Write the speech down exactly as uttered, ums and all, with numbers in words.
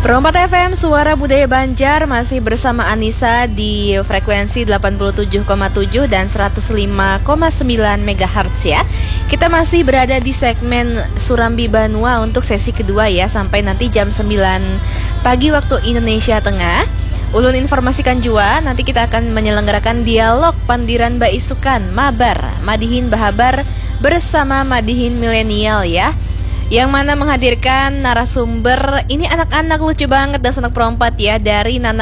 Perompat F M, Suara Budaya Banjar, masih bersama Anissa di frekuensi delapan puluh tujuh koma tujuh dan seratus lima koma sembilan megahertz ya. Kita masih berada di segmen Surambi Banua untuk sesi kedua ya, sampai nanti jam sembilan pagi waktu Indonesia Tengah. Ulun informasikan juga, nanti kita akan menyelenggarakan dialog Pandiran Baisukan Mabar Madihin Bahabar bersama Madihin Milenial ya, yang mana menghadirkan narasumber ini anak-anak lucu banget dan sanak perompat ya, dari Nana